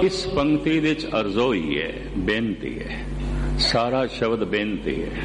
इस पंक्ति विच अरज़ोई है, बेनती है। सारा शब्द बेनती है,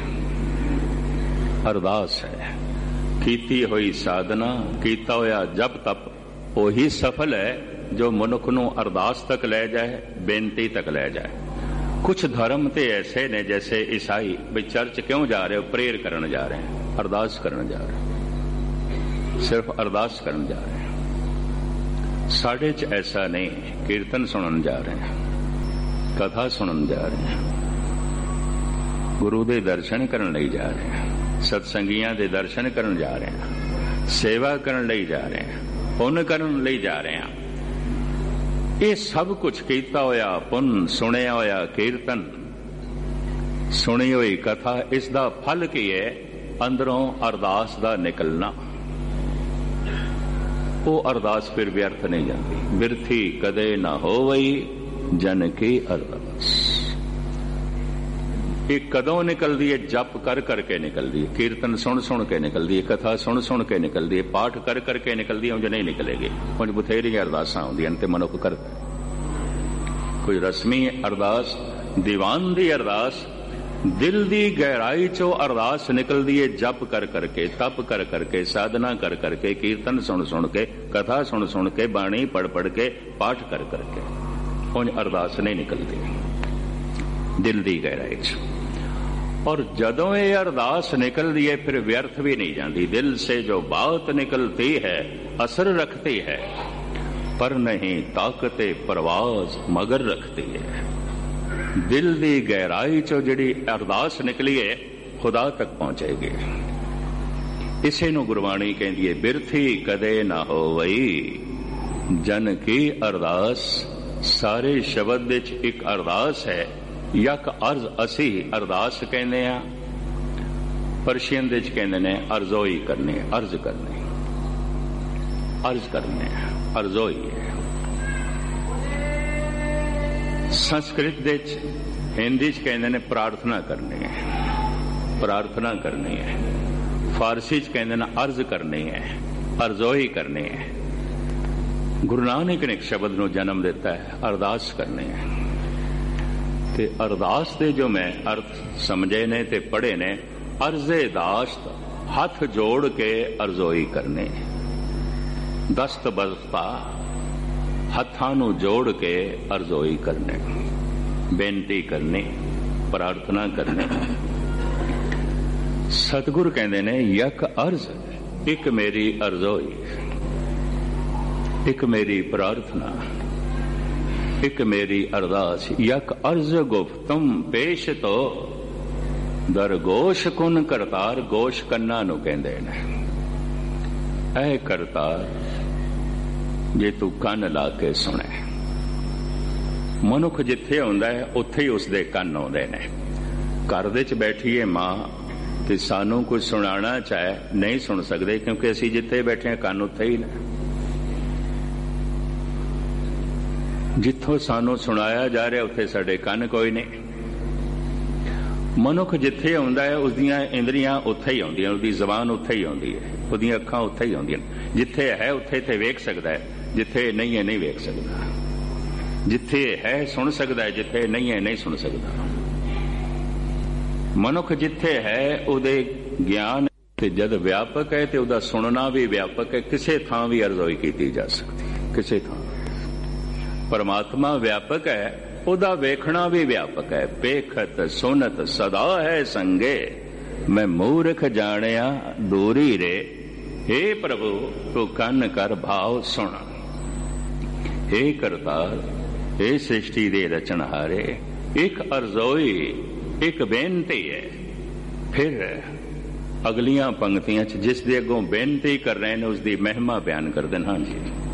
अरदास है। कीती हुई साधना, कीता होया जप तप ਉਹੀ सफल है जो मनुख नूं अरदास तक लै जाए, बेनती तक लै जाए। कुछ धर्म तो ऐसे ने जैसे ईसाई भी चर्च क्यों जा रहे हो, प्रेयर करने जा रहे हैं, अरदास करने जा रहे हैं, सिर्फ अरदास करने जा रहे हैं। साढ़े च ऐसा नहीं, कीर्तन सुनन जा रहे हैं, कथा सुनन जा रहे हैं, गुरु दे दर्शन करन लई जा रहे हैं, सत्संगियां दे दर्शन करन जा रहे हैं, सेवा करन लई जा रहे हैं, पुण्य करन लई जा रहे हैं। ये सब कुछ कीता होया पुण्य, सुनिया होया कीर्तन, सुनी हुई कथा, इसदा फल की है? अंदरों अरदास दा निकलना। वो अरदास फिर व्यर्थ नहीं जाती। बिरथी कदे ना होवई जन की अरदास। ये कदों निकलती है? जप कर करके निकलती है, कीर्तन सुन सुन के निकलती है, कथा सुन सुन के निकलती है, पाठ कर करके निकलती है। उंज नहीं निकलेगी। उंज बथेरी अरदासां आउंदियां ते मनुख करदा। कोई रस्मी अरदास, दीवान दी अरदास, दिल दी गहराई चो अरदास निकलती है। जप कर करके, तप कर करके, साधना कर करके, कीर्तन सुन सुन के, कथा सुन सुन के, बाणी पढ़ पढ़ के, पाठ कर करके। उंज अरदास नहीं निकलती दिल दी गहराई च। और जदों ये अरदास निकलती है फिर व्यर्थ भी नहीं जाती। दिल से जो बात निकलती है असर रखती है, पर नहीं ताकते परवाज मगर रखती है। दिल दी गहराई चो जिहड़ी अरदास निकली है खुदा तक पहुंचेगी। इसे नूं गुरबाणी कहंदी है, बिरथी कदे ना होवई जन की अरदास। सारे शब्द विच एक अरदास है। यक अर्ज असी अरदास कहने आ, परशियन विच कहंदे ने अरज़ोई करनी, अर्ज करनी, अर्ज करने, अरज़ोई है। संस्कृत विच, हिंदी च कहंदे ने प्रार्थना करनी है, प्रार्थना करनी है। फारसी च कहंदे ने अर्ज करनी है, अरज़ोई करनी है। गुरु नानक ने एक शब्द नूं जन्म दिता है, अरदास करनी है। ते अरदास दे जो मैं अर्थ समझे ने ते पढ़े ने, अर्ज़े दाश्त हथ जोड़ के अरज़ोई करने, दस्त बस्ता हथां नूं जोड़ के अरज़ोई करने, बेनती करनी, प्रार्थना करने। सतगुरु कहंदे ने यक अर्ज, एक मेरी अरज़ोई, एक मेरी प्रार्थना, एक मेरी अरदास। यक अर्ज गुफ्तम पेश तो दर गोश कुन करतार। गोश कन्ना नूं कहंदे ने, ऐ करतार जे तू कन ला के सुने। मनुख जिथे आउंदा है उत्थे ही उसदे कन आउंदे ने। घर दे च बैठी है मां ते सानू कुछ सुनाना चाहे नहीं सुन सकते, क्योंकि असीं जिथे बैठे हैं कन उत्थे ही ने। जिथों सानू सुनाया जा रहा उत्थे साडे कन कोई नहीं। मनुख जिथे आउंदा है उसदियां इंद्रियां उत्थे ही आउंदियां, उसदी जबान उत्थे ही आउंदी है, उसदियां अखां उत्थे ही आउंदियां। जिथे है उत्थे ते वेख सकदा है, जिथे नहीं है नहीं वेख सकदा। जिथे है सुन सकदा है, जिथे नहीं है नहीं सुन सकदा। मनुख जिथे है उहदे ज्ञान ते जद व्यापक है ते उहदा सुनना भी व्यापक है। किसे थां भी अरज़ोई कीती जा सकती है, किसे थां। परमात्मा व्यापक है, उदा वेखना भी व्यापक है। पेखत सुनत सदा है संगे, मैं मूर्ख जानिया दूरी रे। हे प्रभु तू कन कर भाव सुन। हे करतार, हे सृष्टि दे रचनहारे, एक अरज़ोई, एक बेनती है। फिर अगलियां पंक्तियां जिस दे अगों बेनती कर रहे हैं उसकी महिमा बयान कर देना। हाँ जी,